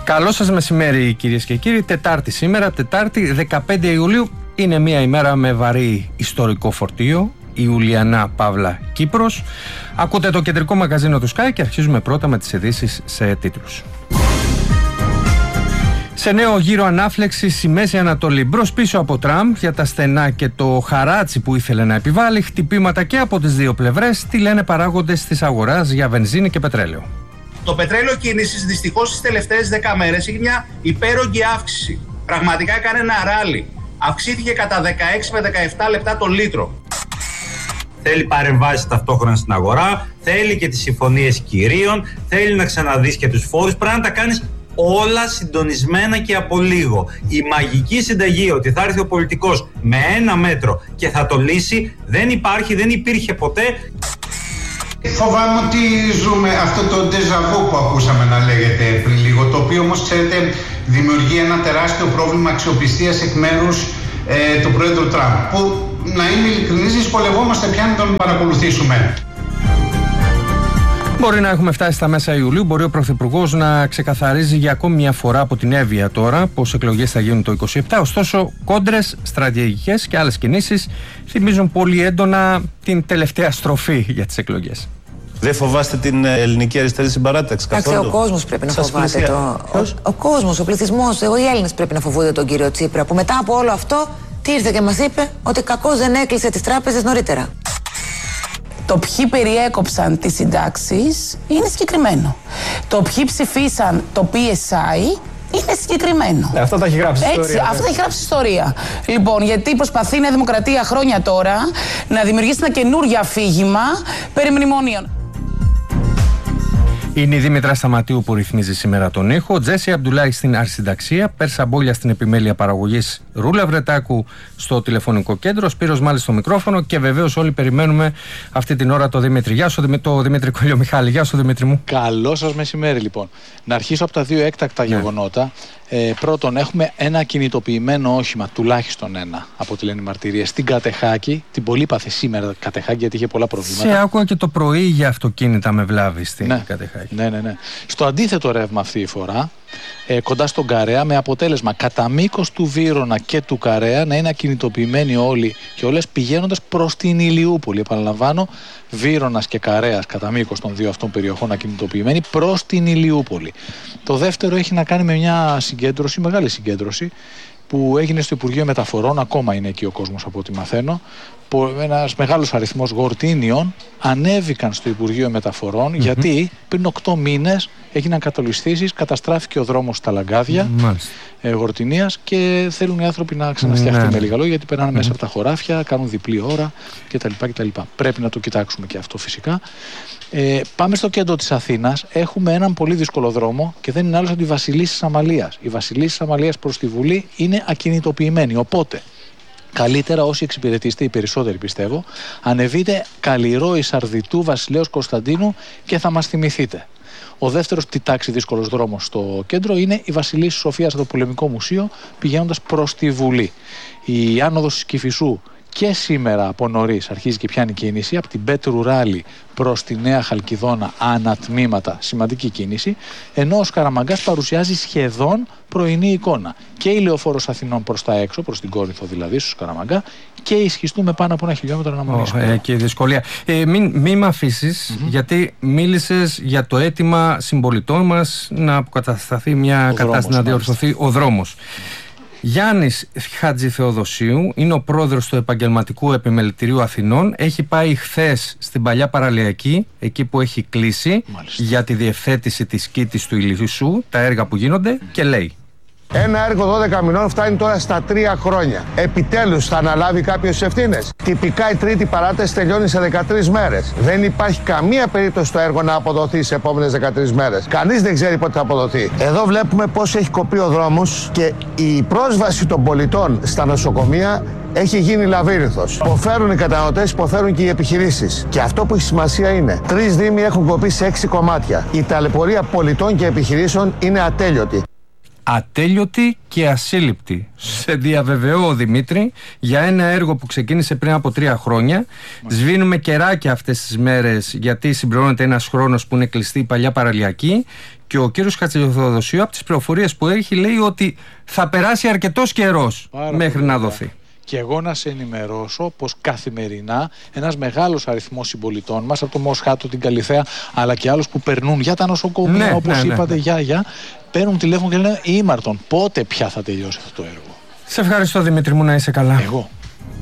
Καλό σας μεσημέρι, κυρίες και κύριοι. Τετάρτη σήμερα, Τετάρτη 15 Ιουλίου. Είναι μια ημέρα με βαρύ ιστορικό φορτίο. Ιουλιανά Παύλα Κύπρος. Ακούτε το κεντρικό μαγαζίνο του Sky και αρχίζουμε πρώτα με τις ειδήσεις σε τίτλους. Σε νέο γύρο ανάφλεξης στη Μέση Ανατολή, μπρος πίσω από Τραμπ για τα στενά και το χαράτσι που ήθελε να επιβάλλει, χτυπήματα και από τις δύο πλευρές. Τι λένε παράγοντες της αγοράς για βενζίνη και πετρέλαιο. Το πετρέλαιο κίνησης δυστυχώς τις τελευταίες 10 μέρες έχει μια υπέρογγη αύξηση. Πραγματικά έκανε ένα ράλι. Αυξήθηκε κατά 16 με 17 λεπτά το λίτρο. Θέλει παρεμβάσεις ταυτόχρονα στην αγορά, θέλει και τις συμφωνίες κυρίων, θέλει να ξαναδείς και τους φόρους. Πρέπει να τα κάνεις όλα συντονισμένα και από λίγο. Η μαγική συνταγή ότι θα έρθει ο πολιτικός με ένα μέτρο και θα το λύσει δεν υπάρχει, δεν υπήρχε ποτέ. Φοβάμαι ότι ζούμε αυτό το ντεζαβού που ακούσαμε να λέγεται πριν λίγο, το οποίο όμως, ξέρετε, δημιουργεί ένα τεράστιο πρόβλημα αξιοπιστίας εκ μέρους του πρόεδρου Τραμπ, που, να είμαι ειλικρινής, δυσκολευόμαστε πια να τον παρακολουθήσουμε. Μπορεί να έχουμε φτάσει στα μέσα Ιουλίου, μπορεί ο Πρωθυπουργός να ξεκαθαρίζει για ακόμη μια φορά από την Εύβοια τώρα πως εκλογές θα γίνουν το 27. Ωστόσο, κόντρες, στρατηγικές και άλλες κινήσεις θυμίζουν πολύ έντονα την τελευταία στροφή για τις εκλογές. Δεν φοβάστε την ελληνική αριστερή συμπαράταξη καθόλου? Ο κόσμος πρέπει να φοβάται ο κόσμος, ο πληθυσμός, οι Έλληνες πρέπει να φοβούνται τον κύριο Τσίπρα, που μετά από όλο αυτό τι ήρθε και μας είπε? Ότι κακώς δεν έκλεισε τις τράπεζες νωρίτερα. Το ποιοι περιέκοψαν τις συντάξεις είναι συγκεκριμένο. Το ποιοι ψηφίσαν το PSI είναι συγκεκριμένο. Αυτό τα έχει γράψει η ιστορία. Αυτό τα έχει γράψει η ιστορία. Λοιπόν, γιατί προσπαθεί η Νέα Δημοκρατία χρόνια τώρα να δημιουργήσει ένα καινούργιο αφήγημα περί μνημονίων. Είναι η Δήμητρα Σταματίου που ρυθμίζει σήμερα τον ήχο, Τζέσι Αμπτουλάη στην αρχισυνταξία, Πέρσα Μπόλια στην επιμέλεια παραγωγής, Ρούλα Βρετάκου στο τηλεφωνικό κέντρο, Σπύρος Μάλης στο μικρόφωνο και βεβαίως όλοι περιμένουμε αυτή την ώρα το Δημήτρη. Γεια σου, το Δημήτρη Κολιομιχάλη. Γεια σου, Δημήτρη μου. Καλό σας μεσημέρι, λοιπόν. Να αρχίσω από τα δύο έκτακτα γεγονότα. Πρώτον, έχουμε ένα κινητοποιημένο όχημα, τουλάχιστον ένα, από ό,τι λένε οι μαρτυρίες, στην Κατεχάκη. Την πολύπαθη σήμερα Κατεχάκη, γιατί είχε πολλά προβλήματα. Σε άκουγα και το πρωί για αυτοκίνητα με βλάβη στην Κατεχάκη. Ναι. Στο αντίθετο ρεύμα αυτή η φορά, κοντά στον Καρέα, με αποτέλεσμα κατά μήκος του Βύρωνα και του Καρέα να είναι ακινητοποιημένοι όλοι και όλες πηγαίνοντας προς την Ηλιούπολη. Επαναλαμβάνω, Βύρωνας και Καρέας κατά μήκος των δύο αυτών περιοχών ακινητοποιημένοι προς την Ηλιούπολη. Το δεύτερο έχει να κάνει με μια συγκέντρωση, μεγάλη συγκέντρωση, που έγινε στο Υπουργείο Μεταφορών. Ακόμα είναι εκεί ο κόσμος από ό,τι μαθαίνω. Ένας μεγάλος αριθμός γορτίνιων ανέβηκαν στο Υπουργείο Μεταφορών, γιατί πριν 8 μήνες έγιναν κατολισθήσεις, καταστράφηκε ο δρόμος στα Λαγκάδια Γορτινίας και θέλουν οι άνθρωποι να ξαναστιαχτεί με λίγα λόγια, γιατί περνάνε μέσα από τα χωράφια, κάνουν διπλή ώρα κτλ. Πρέπει να το κοιτάξουμε και αυτό φυσικά. Πάμε στο κέντρο της Αθήνας. Έχουμε έναν πολύ δύσκολο δρόμο και δεν είναι άλλος από τη Βασιλίσσης Αμαλίας. Η Βασιλίσσης Αμαλίας προς τη Βουλή είναι ακινητοποιημένη. Οπότε, καλύτερα όσοι εξυπηρετήσετε, οι περισσότεροι πιστεύω, ανεβείτε Καλλιρόη Σαρδιτού Βασιλέως Κωνσταντίνου και θα μας θυμηθείτε. Ο δεύτερος τη τάξη δύσκολος δρόμος στο κέντρο είναι η Βασιλίσσης Σοφίας από το Πολεμικό Μουσείο πηγαίνοντας προς τη Βουλή. Η άνοδος της Κηφισού και σήμερα από νωρίς αρχίζει και πιάνει κίνηση από την Πέτρου Ράλη προς τη Νέα Χαλκιδόνα, ανατμήματα, σημαντική κίνηση, ενώ ο Σκαραμαγκάς παρουσιάζει σχεδόν πρωινή εικόνα. Και η Λεωφόρος Αθηνών προς τα έξω, προς την Κόρινθο δηλαδή, στο Σκαραμαγκά, και η Σχιστού με πάνω από 1 χιλιόμετρο αναμονής. Και η δυσκολία. Μην με αφήσεις, γιατί μίλησες για το αίτημα συμπολιτών μας να αποκατασταθεί μια κατάσταση, να διορθωθεί ο δρόμος. Γιάννης Χατζηθεοδοσίου είναι ο πρόεδρος του Επαγγελματικού Επιμελητηρίου Αθηνών. Έχει πάει χθες στην παλιά παραλιακή, εκεί που έχει κλείσει, για τη διευθέτηση της Κήτης του Ηλισσού, τα έργα που γίνονται, και λέει: ένα έργο 12 μηνών φτάνει τώρα στα 3 χρόνια. Επιτέλους θα αναλάβει κάποιος τις ευθύνες. Τυπικά η τρίτη παράταση τελειώνει σε 13 μέρες. Δεν υπάρχει καμία περίπτωση το έργο να αποδοθεί στις επόμενες 13 μέρες. Κανείς δεν ξέρει πότε θα αποδοθεί. Εδώ βλέπουμε πώς έχει κοπεί ο δρόμος και η πρόσβαση των πολιτών στα νοσοκομεία έχει γίνει λαβύρινθος. Υποφέρουν οι καταναλωτές, υποφέρουν και οι επιχειρήσεις. Και αυτό που έχει σημασία είναι: 3 δήμοι έχουν κοπεί σε 6 κομμάτια. Η ταλαιπωρία πολιτών και επιχειρήσεων είναι ατέλειωτη. Ατέλειωτη και ασύλληπτη. Σε διαβεβαιώ, Δημήτρη, για ένα έργο που ξεκίνησε πριν από 3 χρόνια. Σβήνουμε κεράκια αυτές τις μέρες, γιατί συμπληρώνεται ένας χρόνος που είναι κλειστή η παλιά παραλιακή Και ο κύριος Χατζηθεοδοσίου, από τις πληροφορίες που έχει, λέει ότι θα περάσει αρκετός καιρός μέχρι να δοθεί. Και εγώ να σε ενημερώσω πως καθημερινά ένας μεγάλος αριθμός συμπολιτών μας, από το Μοσχάτο, την Καλιθέα, αλλά και άλλους που περνούν για τα νοσοκομεία, όπως είπατε, για παίρνουν τηλέφωνο και λένε ήμαρτον, πότε πια θα τελειώσει αυτό το έργο. Σε ευχαριστώ, Δημήτρη μου, να είσαι καλά. Εγώ.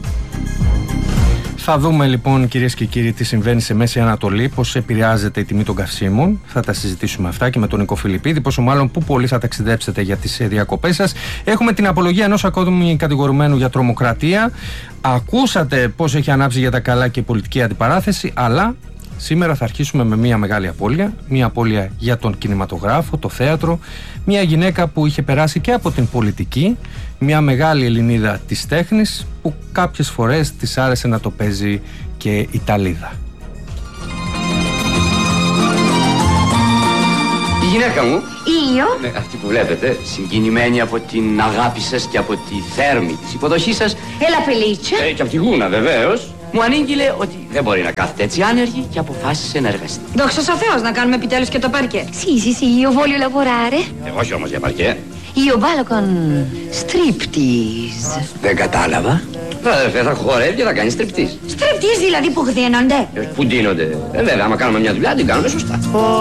Θα δούμε λοιπόν, κυρίες και κύριοι, τι συμβαίνει σε Μέση Ανατολή, πώς επηρεάζεται η τιμή των καυσίμων. Θα τα συζητήσουμε αυτά και με τον Νικό Φιλιππίδη, πόσο μάλλον πού πολύ θα ταξιδέψετε για τις διακοπές σας. Έχουμε την απολογία ενός ακόμη κατηγορουμένου για τρομοκρατία. Ακούσατε πώς έχει ανάψει για τα καλά και η πολιτική αντιπαράθεση, αλλά σήμερα θα αρχίσουμε με μια μεγάλη απώλεια. Μια απώλεια για τον κινηματογράφο, το θέατρο. Μια γυναίκα που είχε περάσει και από την πολιτική. Μια μεγάλη Ελληνίδα της τέχνης που κάποιες φορές της άρεσε να το παίζει και η Ταλίδα. Η γυναίκα μου, Io, αυτή που βλέπετε, συγκινημένη από την αγάπη σας και από τη θέρμη της υποδοχής σας, Έλα felice. Και από τη γούνα βεβαίως, μου ανήγγειλε ότι δεν μπορεί να κάθεται έτσι άνεργη και αποφάσισε να εργαστεί. Δόξα τω Θεώ, να κάνουμε επιτέλους και το παρκέ. Sì, io voglio lavorare. Όχι όμως για παρκέ. Io ballo con striptease. Δεν κατάλαβα. Αδερφέ, θα χορεύει και θα κάνει στριπτής. Striptease δηλαδή που γδίνονται. Που ντύνονται. Βέβαια, άμα κάνουμε μια δουλειά, την κάνουμε σωστά.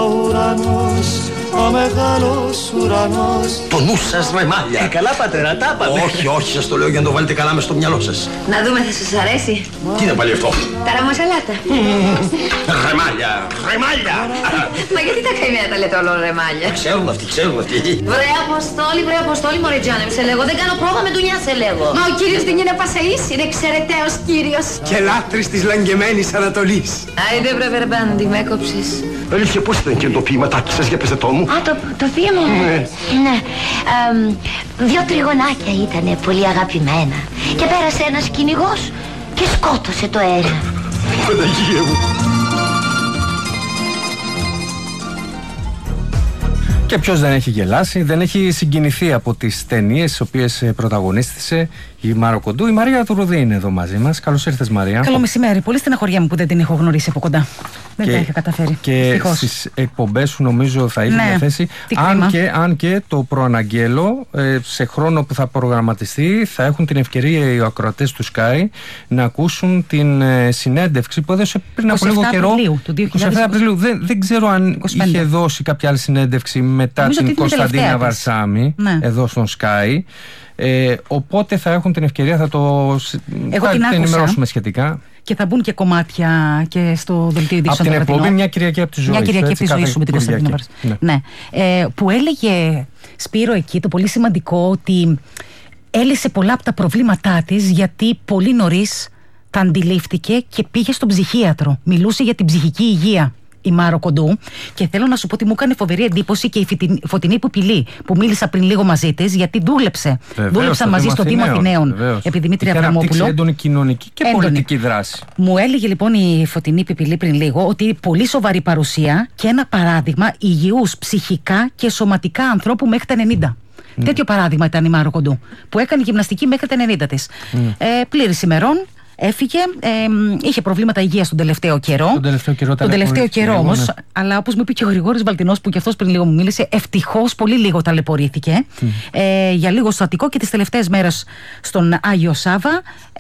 Ο μεγάλος ουρανός. Το νου σας, ρεμάλια. Καλά, πατέρα, τα είπαμε. Όχι, σας το λέω για να το βάλετε καλά μες στο μυαλό σας. Να δούμε, θα σας αρέσει. Τι είναι πάλι αυτό? Τα ραμοσαλάτα. Ρεμάλια. Μα γιατί τα καημένα τα λέτε όλο ρεμάλια? Ξέρουν αυτοί. Βρε Αποστόλη, μωρέ Τζάνεμ, σε λέγω. Δεν κάνω πρόβα με ντουνιά, σε λέγω. Μα ο κύριος δεν είναι πασαής, είναι εξαιρεταίος κύριος. Και λάτρης της λαγκεμένης Ανατολής. Άιντε βρε Βερμπάντη, με έκοψες. Αλήθεια, πώς ήταν και το ποίηματάκι σας, για πέστε το μου. Α, το ποίημα μου. Ναι. 2 τριγωνάκια ήτανε πολύ αγαπημένα. Και πέρασε ένας κυνηγός και σκότωσε το ένα. Παναγία μου. Και ποιος δεν έχει γελάσει, δεν έχει συγκινηθεί από τις ταινίες τις οποίες πρωταγωνίστησε η Μάρο Κοντού. Η Μαρία Τουρουδή είναι εδώ μαζί μας. Καλώς ήρθες, Μαρία. Καλό μεσημέρι. Πολύ στεναχωριά που δεν την έχω γνωρίσει από κοντά. Δεν τα είχα καταφέρει. Και στις εκπομπές σου νομίζω θα είχε διαθέσει. Αν και το προαναγγέλω, σε χρόνο που θα προγραμματιστεί, θα έχουν την ευκαιρία οι ακροατές του Sky να ακούσουν την συνέντευξη που έδωσε πριν από λίγο καιρό. Του 27 Απριλίου. Δεν ξέρω αν είχε δώσει κάποια άλλη συνέντευξη μετά νομίζω την Κωνσταντίνα Βαρσάμι, εδώ στον Sky. Οπότε θα έχουν την ευκαιρία, θα την ενημερώσουμε σχετικά. Και θα μπουν και κομμάτια και στο δελτίο ειδήσεων. Από την εκπομπή Μια Κυριακή από τη Ζωή. Μια Κυριακή από τη Ζωή σου με την Κωνσταντίνα Βαρσάμι. Ναι. Που έλεγε, Σπύρο, εκεί το πολύ σημαντικό, ότι έλυσε πολλά από τα προβλήματά της, γιατί πολύ νωρίς τα αντιλήφθηκε και πήγε στον ψυχίατρο. Μιλούσε για την ψυχική υγεία η Μάρο Κοντού, και θέλω να σου πω ότι μου έκανε φοβερή εντύπωση και η Φωτεινή Πουπηλή που μίλησα πριν λίγο μαζί της, γιατί δούλεψα μαζί στο Δήμο Αθηναίων επί Δημήτρη Αβραμόπουλο. Είχε αναπτύξει έντονη κοινωνική και πολιτική δράση. Μου έλεγε λοιπόν η Φωτεινή Πουπηλή πριν λίγο ότι πολύ σοβαρή παρουσία και ένα παράδειγμα υγιούς ψυχικά και σωματικά ανθρώπου μέχρι τα 90. Τέτοιο παράδειγμα ήταν η Μάρο Κοντού, που έκανε γυμναστική μέχρι τα 90 της. Πλήρης ημερών. Έφυγε, είχε προβλήματα υγείας τον τελευταίο καιρό. Τον τελευταίο καιρό όμως, αλλά όπως μου είπε και ο Γρηγόρης Βαλτινός, που και αυτός πριν λίγο μου μίλησε, ευτυχώς πολύ λίγο ταλαιπωρήθηκε. Για λίγο στο Αττικό και τις τελευταίες μέρες στον Άγιο Σάβα.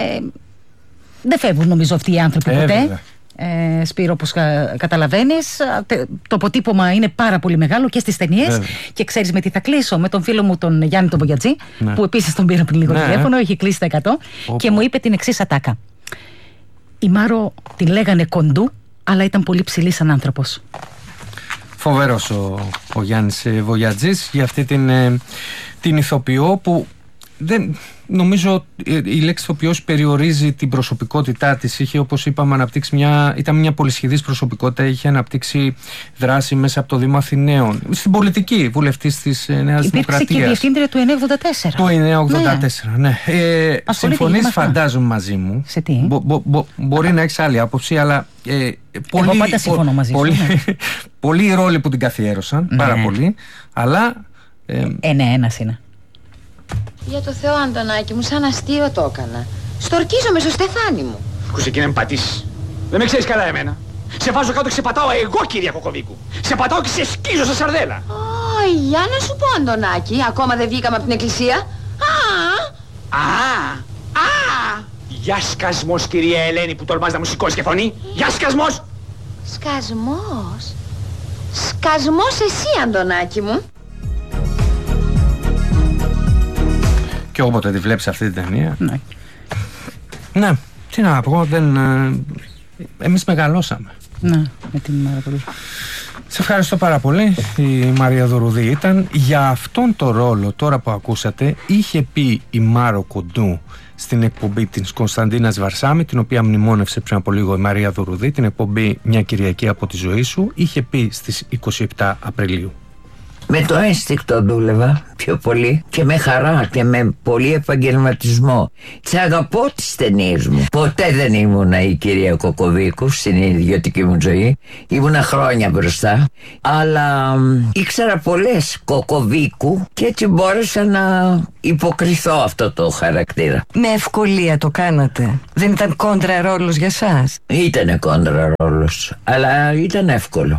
Δεν φεύγουν νομίζω αυτοί οι άνθρωποι ποτέ. Σπύρο, όπως καταλαβαίνεις, το αποτύπωμα είναι πάρα πολύ μεγάλο και στις ταινίες. Και ξέρεις με τι θα κλείσω? Με τον φίλο μου τον Γιάννη τον Μπογιατζή, που επίσης τον πήρα πριν λίγο τηλέφωνο, έχει κλείσει τα 100 και μου είπε την εξής ατάκα. Η Μάρο την λέγανε Κοντού, αλλά ήταν πολύ ψηλή σαν άνθρωπος. Φοβερός ο Γιάννης Βογιατζής για αυτή την ηθοποιό που δεν νομίζω η λέξη ηθοποιός περιορίζει την προσωπικότητά της. Είχε, όπως είπαμε, αναπτύξει ήταν μια πολυσχηδής προσωπικότητα. Είχε αναπτύξει δράση μέσα από το Δήμο Αθηναίων. Στην πολιτική, βουλευτής της Νέας Δημοκρατίας. Υπήρξε και διευθύντρια του 984. Το 984, ναι. Συμφωνείς, φαντάζομαι, μαζί μου. Σε τι? Μπορεί να έχεις άλλη άποψη, αλλά εγώ πάντα συμφωνώ μαζί σου. Πολλοί ρόλοι που την καθιέρωσαν, πάρα πολλοί, αλλά ένας είναι. Για το Θεό, Αντωνάκη μου, σαν αστείο το έκανα. Στορκίζομαι στο στεφάνι μου. Ακούσε εκεί να με πατήσεις. Δεν με ξέρεις καλά εμένα. Σε βάζω κάτω και σε πατάω εγώ, κυρία Κοκοβίκου. Σε πατάω και σε σκίζω σαν σαρδέλα. Για να σου πω, Αντωνάκη, ακόμα δεν βγήκαμε από την εκκλησία. Για σκασμός, κυρία Ελένη, που τολμάς να μου σηκώσει και φωνή. Για σκασμός. Σκασμός. Σκασμός εσύ, Αντωνάκη μου. Και όποτε τη βλέπεις αυτή την ταινία. Ναι, τι να πω, εμείς μεγαλώσαμε. Ναι, με την Μάρα Κοντού. Σε ευχαριστώ πάρα πολύ. Η Μαρία Δουρουδή ήταν. Για αυτόν τον ρόλο τώρα που ακούσατε είχε πει η Μάρο Κοντού στην εκπομπή της Κωνσταντίνας Βαρσάμι, την οποία μνημόνευσε πριν από λίγο η Μαρία Δουρουδή, την εκπομπή «Μια Κυριακή από τη ζωή σου». Είχε πει στις 27 Απριλίου. Με το ένστικτο δούλευα πιο πολύ και με χαρά και με πολύ επαγγελματισμό. Τις αγαπώ τις ταινίες μου. Ποτέ δεν ήμουνα η κυρία Κοκοβίκου στην ιδιωτική μου ζωή. Ήμουνα χρόνια μπροστά. Αλλά ήξερα πολλές Κοκοβίκου και έτσι μπόρεσα να υποκριθώ αυτό το χαρακτήρα. Με ευκολία το κάνατε. Δεν ήταν κόντρα ρόλος για σας? Ήτανε κόντρα ρόλος, αλλά ήταν εύκολο.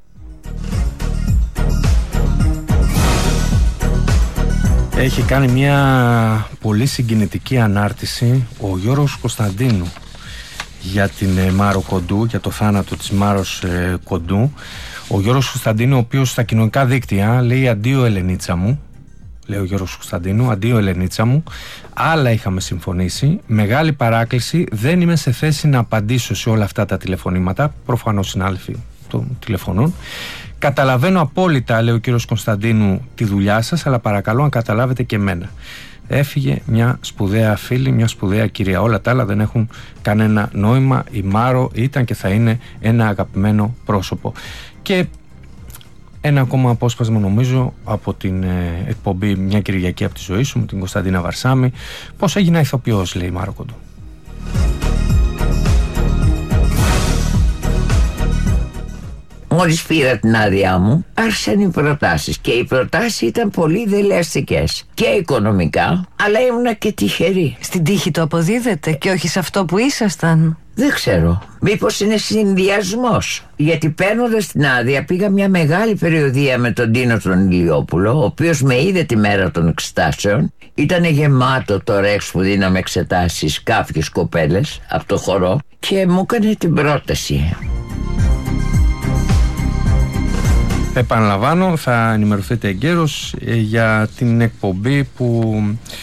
Έχει κάνει μια πολύ συγκινητική ανάρτηση ο Γιώργος Κωνσταντίνου για την Μάρο Κοντού, για το θάνατο της Μάρος Κοντού. Ο Γιώργος Κωνσταντίνου, ο οποίος στα κοινωνικά δίκτυα λέει «Αντίο Ελενίτσα μου», λέει ο Γιώργος Κωνσταντίνου, «Αντίο Ελενίτσα μου, άλλα είχαμε συμφωνήσει, μεγάλη παράκληση, δεν είμαι σε θέση να απαντήσω σε όλα αυτά τα τηλεφωνήματα», προφανώς συνάδελφοι των τηλεφωνών. «Καταλαβαίνω απόλυτα», λέει ο κύριος Κωνσταντίνου, «τη δουλειά σας, αλλά παρακαλώ να καταλάβετε και εμένα». Έφυγε μια σπουδαία φίλη, μια σπουδαία κυρία. Όλα τα άλλα δεν έχουν κανένα νόημα. Η Μάρο ήταν και θα είναι ένα αγαπημένο πρόσωπο. Και ένα ακόμα απόσπασμα, νομίζω, από την εκπομπή «Μια Κυριακή από τη ζωή σου» με την Κωνσταντίνα Βαρσάμι. «Πώς έγινα ηθοποιός», λέει η Μάρο Κοντού. Μόλις πήρα την άδειά μου, άρχισαν οι προτάσεις και οι προτάσεις ήταν πολύ δελεαστικές και οικονομικά, αλλά ήμουνα και τυχερή. Στην τύχη το αποδίδετε και όχι σε αυτό που ήσασταν? Δεν ξέρω, μήπως είναι συνδυασμός. Γιατί παίρνοντας την άδεια πήγα μια μεγάλη περιοδεία με τον Τίνο τον Ηλιόπουλο, ο οποίος με είδε τη μέρα των εξετάσεων. Ήταν γεμάτο το ρεξ που δίναμε εξετάσεις κάποιες κοπέλες από το χορό και μου έκανε την πρόταση. Επαναλαμβάνω, θα ενημερωθείτε εγκαίρως για την εκπομπή που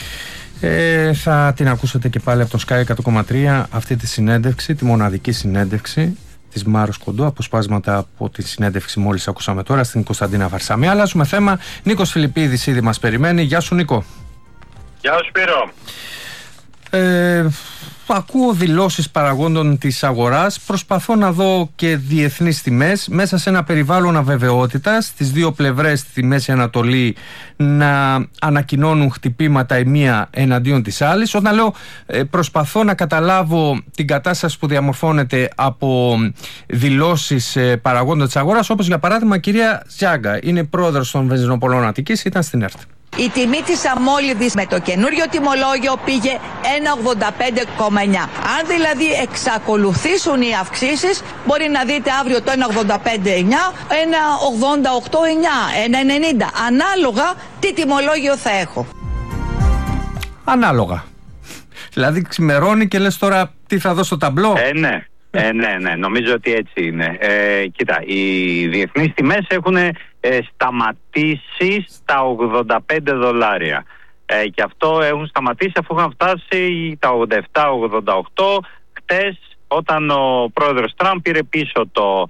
θα την ακούσετε και πάλι από το Sky 100,3, αυτή τη συνέντευξη, τη μοναδική συνέντευξη της Μάρος Κοντού, αποσπάσματα από τη συνέντευξη μόλις ακούσαμε τώρα στην Κωνσταντίνα Βαρσάμι. Αλλάζουμε θέμα. Νίκος Φιλιππίδης ήδη μας περιμένει. Γεια σου, Νίκο. Γεια σου, Σπύρο. Ακούω δηλώσεις παραγόντων της αγοράς, προσπαθώ να δω και διεθνείς τιμές μέσα σε ένα περιβάλλον αβεβαιότητας, στις δύο πλευρές στη Μέση Ανατολή να ανακοινώνουν χτυπήματα η μία εναντίον της άλλης. Όταν λέω προσπαθώ να καταλάβω την κατάσταση που διαμορφώνεται από δηλώσεις παραγόντων της αγοράς, όπως για παράδειγμα η κυρία Ζιάγκα, είναι πρόεδρος των Βενζινοπολών Αττικής, ήταν στην ΕΡΤ. Η τιμή της αμόλυβδης με το καινούριο τιμολόγιο πήγε 1,85,9. Αν δηλαδή εξακολουθήσουν οι αυξήσεις, μπορεί να δείτε αύριο το 1,85,9, 1,88,9, 1,90. Ανάλογα τι τιμολόγιο θα έχω. Ανάλογα. Δηλαδή ξημερώνει και λες τώρα τι θα δω στο ταμπλό. Ναι, νομίζω ότι έτσι είναι. Κοίτα, οι διεθνείς τιμές έχουν σταματήσει στα $85. Και αυτό έχουν σταματήσει αφού είχαν φτάσει τα 87-88 χτες, όταν ο πρόεδρος Τραμπ πήρε πίσω το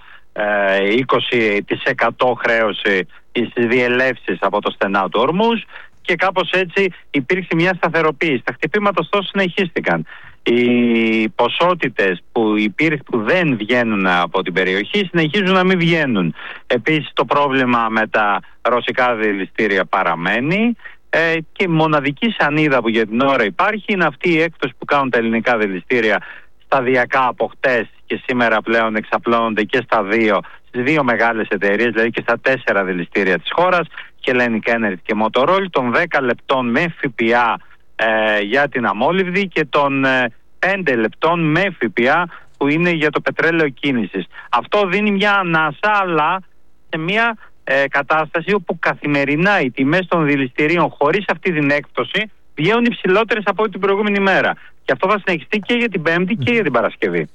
20% χρέωση στις διελεύσεις από το στενά του Ορμούζ και κάπως έτσι υπήρξε μια σταθεροποίηση. Τα χτυπήματα ωστόσο συνεχίστηκαν. Οι ποσότητες που δεν βγαίνουν από την περιοχή συνεχίζουν να μην βγαίνουν. Επίσης το πρόβλημα με τα ρωσικά δηληστήρια παραμένει και η μοναδική σανίδα που για την ώρα υπάρχει είναι αυτή η έκπτωση που κάνουν τα ελληνικά δηληστήρια σταδιακά από χτες και σήμερα πλέον εξαπλώνονται και στις δύο μεγάλες εταιρείες, δηλαδή και στα 4 δηληστήρια της χώρας, Hellenic Energy και Motorola, των 10 λεπτών με ΦΠΑ για την αμόλυβδη και των 5 λεπτών με ΦΠΑ που είναι για το πετρέλαιο κίνησης. Αυτό δίνει μια ανάσα, αλλά σε μια κατάσταση όπου καθημερινά οι τιμές των δηληστηρίων χωρίς αυτή την έκπτωση βγαίνουν υψηλότερες από την προηγούμενη μέρα. Και αυτό θα συνεχιστεί και για την Πέμπτη και για την Παρασκευή.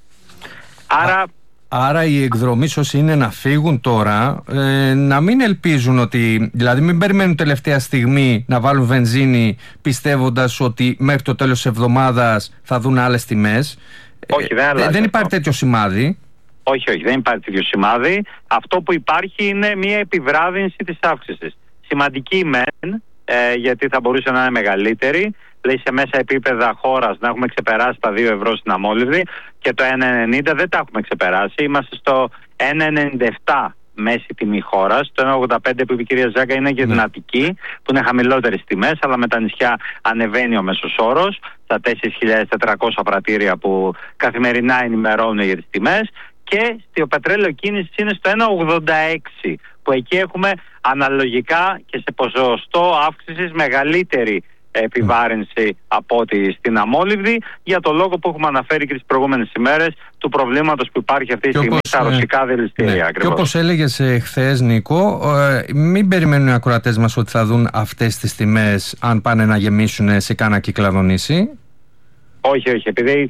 Άρα οι εκδρομείς όσοι είναι να φύγουν τώρα, να μην ελπίζουν ότι, δηλαδή μην περιμένουν τελευταία στιγμή να βάλουν βενζίνη πιστεύοντας ότι μέχρι το τέλος της εβδομάδας θα δουν άλλες τιμές. Όχι, δεν υπάρχει τέτοιο σημάδι. Όχι, δεν υπάρχει τέτοιο σημάδι. Αυτό που υπάρχει είναι μια επιβράδυνση της αύξησης. Σημαντική μεν, γιατί θα μπορούσε να είναι μεγαλύτερη. Λέει σε μέσα επίπεδα χώρας να έχουμε ξεπεράσει τα 2 ευρώ στην αμόλυβδη και το 1,90 δεν τα έχουμε ξεπεράσει. Είμαστε στο 1,97 μέση τιμή χώρας. Το 1,85 που είπε η κυρία Ζάκα είναι για την Αττική, που είναι χαμηλότερες τιμές, αλλά με τα νησιά ανεβαίνει ο μέσος όρος στα 4.400 πρατήρια που καθημερινά ενημερώνουν για τις τιμές. Και στο πετρέλαιο κίνηση είναι στο 1,86, που εκεί έχουμε αναλογικά και σε ποσοστό αύξησης μεγαλύτερη επιβάρυνση από ό,τι στην αμόλυβδη, για το λόγο που έχουμε αναφέρει και τις προηγούμενες ημέρες του προβλήματος που υπάρχει αυτή τη στιγμή στα ρωσικά δηληστήρια. Και όπως έλεγες χθες, Νίκο, μην περιμένουν οι ακροατές μας ότι θα δουν αυτές τις τιμές αν πάνε να γεμίσουν σε κάνα κυκλαδονήσι. Όχι, επειδή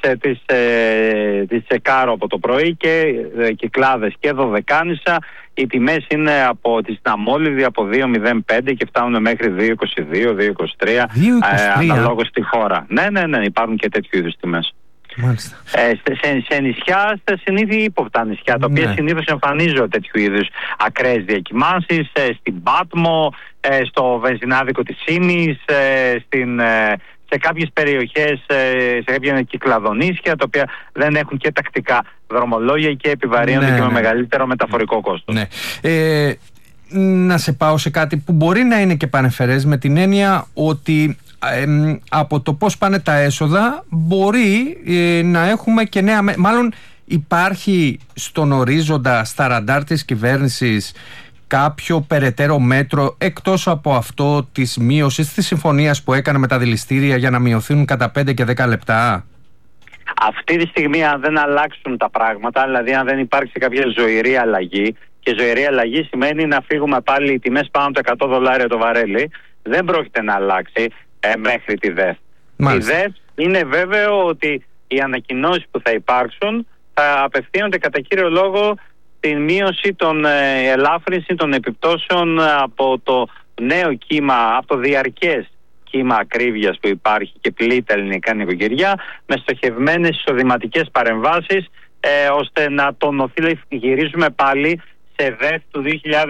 τις τσεκάρω από το πρωί και Κυκλάδες και Δωδεκάνησα, οι τιμές είναι από τη Αμόλυβδη από 2,05 και φτάνουν μέχρι 2,22, 2,23 αναλόγως στη χώρα. Ναι, υπάρχουν και τέτοιου είδους τιμές. Σε νησιά, στα συνήθη ύποπτα νησιά, τα οποία συνήθως εμφανίζονται τέτοιου είδους ακραίες διακυμάνσεις, στην Πάτμο, στο βενζινάδικο της Ήμης, σε κάποιες περιοχές, σε κάποια κυκλαδονήσια, τα οποία δεν έχουν και τακτικά δρομολόγια και επιβαρύνονται και με μεγαλύτερο μεταφορικό κόστος. Ναι. Να σε πάω σε κάτι που μπορεί να είναι και πανεφερές, με την έννοια ότι από το πώς πάνε τα έσοδα μπορεί να έχουμε και νέα, μάλλον υπάρχει στον ορίζοντα, στα ραντάρ της κυβέρνησης, κάποιο περαιτέρω μέτρο εκτός από αυτό της μείωσης της συμφωνίας που έκανε με τα δηληστήρια για να μειωθούν κατά 5 και 10 λεπτά? Αυτή τη στιγμή, αν δεν αλλάξουν τα πράγματα, δηλαδή αν δεν υπάρξει κάποια ζωηρή αλλαγή, και ζωηρή αλλαγή σημαίνει να φύγουμε πάλι οι τιμές πάνω από το $100 το βαρέλι, δεν πρόκειται να αλλάξει μέχρι τη ΔΕΘ. Η ΔΕΘ είναι βέβαιο ότι οι ανακοινώσεις που θα υπάρξουν θα απευθύνονται κατά κύριο λόγο την μείωση των ελάφρυνση των επιπτώσεων από το νέο κύμα, από το διαρκές κύμα ακρίβειας που υπάρχει και πλήττει τα ελληνικά νοικοκυριά, με στοχευμένες εισοδηματικές παρεμβάσεις, ώστε να τονωθεί. Γυρίζουμε πάλι σε ΔΕΘ του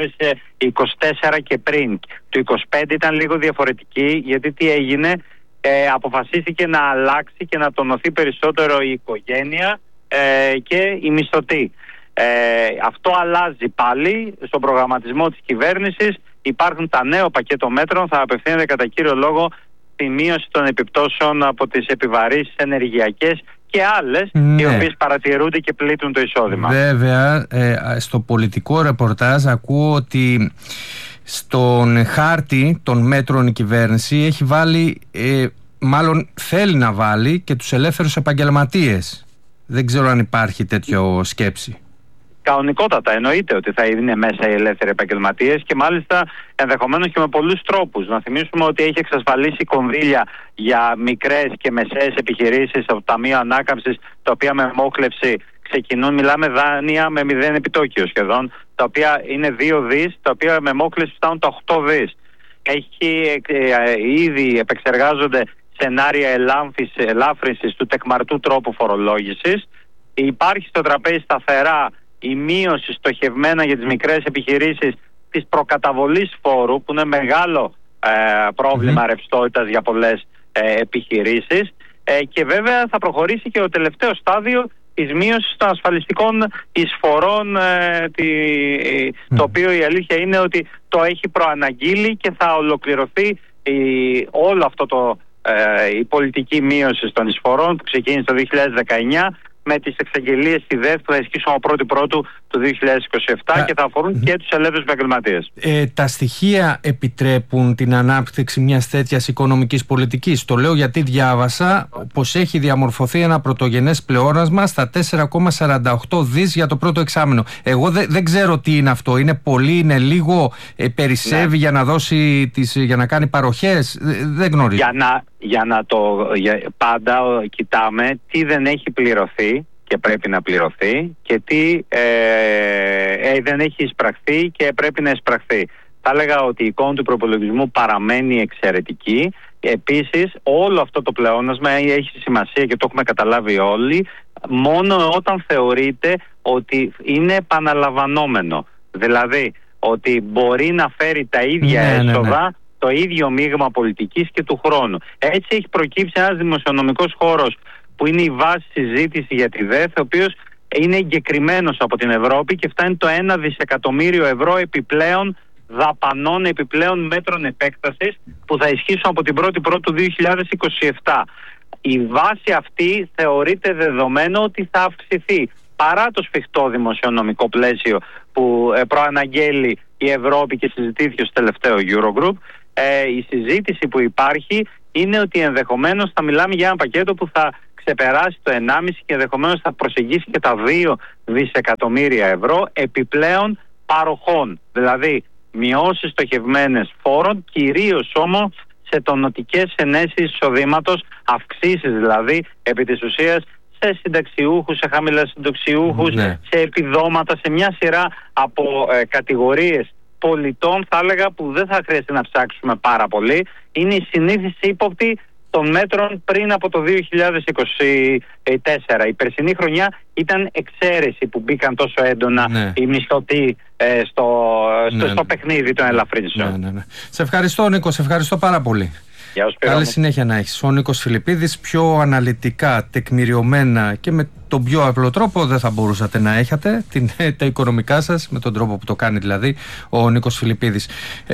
2024 και πριν. Το 2025 ήταν λίγο διαφορετική, γιατί τι έγινε, αποφασίστηκε να αλλάξει και να τονωθεί περισσότερο η οικογένεια και η μισθωτή. Αυτό αλλάζει πάλι στον προγραμματισμό της κυβέρνησης. Υπάρχουν τα νέο πακέτο μέτρων, θα απευθύνεται κατά κύριο λόγο τη μείωση των επιπτώσεων από τις επιβαρύσεις ενεργειακές και άλλες, οι οποίες παρατηρούνται και πλήττουν το εισόδημα. Βέβαια, στο πολιτικό ρεπορτάζ ακούω ότι στον χάρτη των μέτρων η κυβέρνηση έχει βάλει, μάλλον θέλει να βάλει, και τους ελεύθερους επαγγελματίες. Δεν ξέρω αν υπάρχει τέτοιο σκέψη. Κανονικότατα, εννοείται ότι θα είναι μέσα οι ελεύθεροι επαγγελματίες, και μάλιστα ενδεχομένως και με πολλούς τρόπους. Να θυμίσουμε ότι έχει εξασφαλίσει κονδύλια για μικρές και μεσαίες επιχειρήσεις από το Ταμείο Ανάκαμψης, τα οποία με μόχλευση ξεκινούν, μιλάμε δάνεια με 0 επιτόκιο σχεδόν, τα οποία είναι 2 δις, τα οποία με μόχλευση φτάνουν τα 8 δις. Ήδη επεξεργάζονται σενάρια ελάφρυνσης του τεκμαρτού τρόπου φορολόγησης. Υπάρχει στο τραπέζι σταθερά η μείωση στοχευμένα για τις μικρές επιχειρήσεις της προκαταβολής φόρου, που είναι μεγάλο πρόβλημα ρευστότητας για πολλές επιχειρήσεις, και βέβαια θα προχωρήσει και το τελευταίο στάδιο της μείωσης των ασφαλιστικών εισφορών, το οποίο η αλήθεια είναι ότι το έχει προαναγγείλει και θα ολοκληρωθεί όλο αυτό η πολιτική μείωση των εισφορών που ξεκίνησε το 2019, με τις εξαγγελίες στη ΔΕΘ που θα ισχύσουν από 1η Πρώτου του 2027 και θα αφορούν και τους ελεύθερους επαγγελματίες. Τα στοιχεία επιτρέπουν την ανάπτυξη μιας τέτοιας οικονομικής πολιτικής? Το λέω γιατί διάβασα πως έχει διαμορφωθεί ένα πρωτογενές πλεόνασμα στα 4,48 δις για το πρώτο εξάμηνο. Εγώ δεν ξέρω τι είναι αυτό. Είναι πολύ, είναι λίγο, περισσεύει για να δώσει για να κάνει παροχές? Δεν γνωρίζω. Πάντα κοιτάμε τι δεν έχει πληρωθεί και πρέπει να πληρωθεί και τι δεν έχει εισπραχθεί και πρέπει να εισπραχθεί. Θα έλεγα ότι η εικόνα του προπολογισμού παραμένει εξαιρετική. Επίσης, όλο αυτό το πλεόνασμα έχει σημασία και το έχουμε καταλάβει όλοι μόνο όταν θεωρείται ότι είναι επαναλαμβανόμενο. Δηλαδή, ότι μπορεί να φέρει τα ίδια έσοδα, το ίδιο μείγμα πολιτικής και του χρόνου. Έτσι έχει προκύψει ένας δημοσιονομικός χώρος που είναι η βάση συζήτηση για τη ΔΕΘ, ο οποίος είναι εγκεκριμένος από την Ευρώπη και φτάνει το 1 δισεκατομμύριο ευρώ επιπλέον δαπανών, επιπλέον μέτρων επέκτασης που θα ισχύσουν από την 1η του 2027. Η βάση αυτή θεωρείται δεδομένο ότι θα αυξηθεί παρά το σφιχτό δημοσιονομικό πλαίσιο που προαναγγέλει η Ευρώπη και συζητήθηκε στο τελευταίο Eurogroup. Η συζήτηση που υπάρχει είναι ότι ενδεχομένως θα μιλάμε για ένα πακέτο που θα ξεπεράσει το 1,5 και ενδεχομένως θα προσεγγίσει και τα 2 δισεκατομμύρια ευρώ επιπλέον παροχών. Δηλαδή μειώσεις στοχευμένες φόρων, κυρίως όμως σε τονωτικές ενέσεις εισοδήματος, αυξήσεις δηλαδή επί της ουσίας σε συνταξιούχους, σε χαμηλασυνταξιούχους, σε επιδόματα, σε μια σειρά από κατηγορίες πολιτών, θα έλεγα, που δεν θα χρειαστεί να ψάξουμε πάρα πολύ. Είναι η συνήθιση ύποπτη των μέτρων πριν από το 2024. Η περσινή χρονιά ήταν εξαίρεση που μπήκαν τόσο έντονα οι μισθωτοί στο παιχνίδι των ελαφρύνσεων. Σε ευχαριστώ, Νίκο, σε ευχαριστώ πάρα πολύ. Καλή συνέχεια να έχεις. Ο Νίκος Φιλιππίδης, πιο αναλυτικά, τεκμηριωμένα και με τον πιο απλό τρόπο δεν θα μπορούσατε να έχετε τα οικονομικά σας, με τον τρόπο που το κάνει δηλαδή ο Νίκος Φιλιππίδης.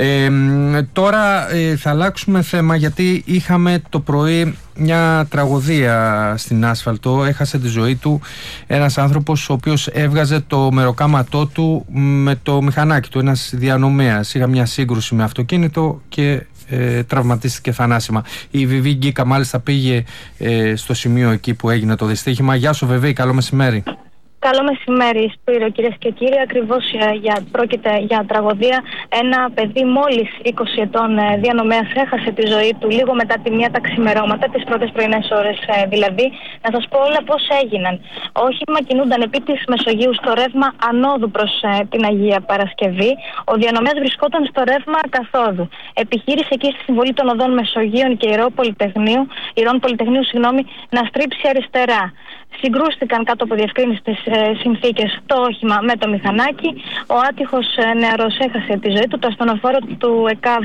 Τώρα θα αλλάξουμε θέμα, γιατί είχαμε το πρωί μια τραγωδία στην άσφαλτο. Έχασε τη ζωή του ένας άνθρωπος ο οποίος έβγαζε το μεροκάματό του με το μηχανάκι του, ένας διανομέας. Είχα μια σύγκρουση με αυτοκίνητο και τραυματίστηκε θανάσιμα. Η Βιβί Γκίκα μάλιστα πήγε στο σημείο εκεί που έγινε το δυστύχημα. Γεια σου Βιβί, καλό μεσημέρι. Καλό μεσημέρι, Σπύρο, κυρίες και κύριοι. Ακριβώς πρόκειται για τραγωδία. Ένα παιδί μόλις 20 ετών διανομέας έχασε τη ζωή του λίγο μετά τη μία τα ξημερώματα, τις πρώτες πρωινές ώρες δηλαδή. Να σας πω όλα πώς έγιναν. Όχημα κινούνταν επί της Μεσογείου στο ρεύμα ανόδου προς την Αγία Παρασκευή. Ο διανομέας βρισκόταν στο ρεύμα καθόδου. Επιχείρησε εκεί στη συμβολή των οδών Μεσογείων και Ηρών Πολυτεχνείου, να στρίψει αριστερά. Συγκρούστηκαν κάτω από διευκρίνηστες συνθήκες το όχημα με το μηχανάκι. Ο άτυχος νεαρός έχασε τη ζωή του. Το ασθενοφόρο του ΕΚΑΒ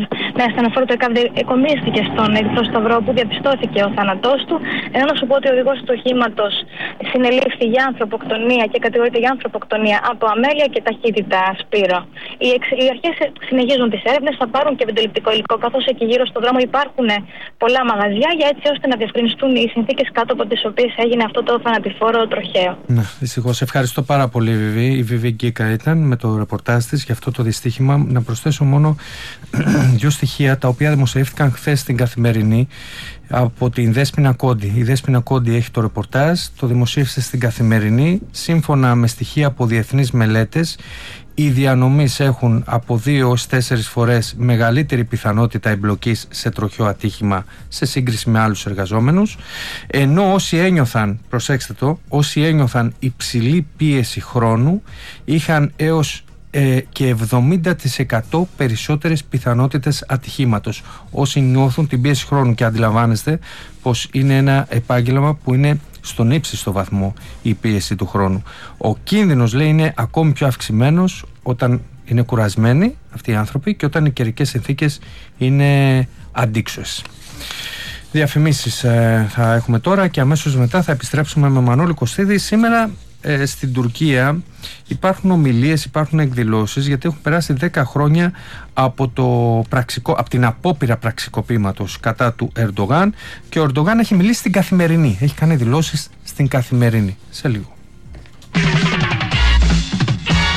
εκομίστηκε στον Ερυθρό Σταυρό, που διαπιστώθηκε ο θάνατός του. Ενώ να σου πω ότι ο οδηγός του οχήματος συνελήφθη για ανθρωποκτονία και κατηγορείται για ανθρωποκτονία από αμέλεια και ταχύτητα, Σπύρο. Οι αρχές συνεχίζουν τις έρευνες, θα πάρουν και βεντοληπτικό υλικό, καθώς εκεί γύρω στον δρόμο υπάρχουν πολλά μαγαζιά, για έτσι ώστε να διευκρινιστούν οι συνθήκες κάτω από τις οποίες έγινε αυτό το θανατηφόρο τροχαίο. Ναι, δυστυχώς. Ευχαριστώ πάρα πολύ, Βιβί. Η Βιβί Γκίκα ήταν με το ρεπορτάζ της για αυτό το δυστύχημα. Να προσθέσω μόνο δύο στοιχεία τα οποία δημοσιεύτηκαν χθες στην Καθημερινή από την Δέσποινα Κόντι. Η Δέσποινα Κόντι έχει το ρεπορτάζ, το δημοσίευσε στην Καθημερινή. Σύμφωνα με στοιχεία από διεθνείς μελέτες, οι διανομείς έχουν από 2 έως 4 φορές μεγαλύτερη πιθανότητα εμπλοκής σε τροχαίο ατύχημα σε σύγκριση με άλλους εργαζόμενους, ενώ όσοι ένιωθαν, προσέξτε το, όσοι ένιωθαν υψηλή πίεση χρόνου είχαν έως και 70% περισσότερες πιθανότητες ατυχήματος. Όσοι νιώθουν την πίεση χρόνου, και αντιλαμβάνεστε πως είναι ένα επάγγελμα που είναι στον ύψιστο βαθμό η πίεση του χρόνου. Ο κίνδυνος, λέει, είναι ακόμη πιο αυξημένος όταν είναι κουρασμένοι αυτοί οι άνθρωποι και όταν οι καιρικές συνθήκες είναι αντίξωες. Διαφημίσεις θα έχουμε τώρα και αμέσως μετά θα επιστρέψουμε με Μανώλη Κωστίδη. Σήμερα στην Τουρκία υπάρχουν ομιλίες, υπάρχουν εκδηλώσεις, γιατί έχουν περάσει 10 χρόνια από την απόπειρα πραξικοπήματος κατά του Ερντογάν, και ο Ερντογάν έχει μιλήσει στην Καθημερινή, έχει κάνει δηλώσεις στην Καθημερινή. Σε λίγο.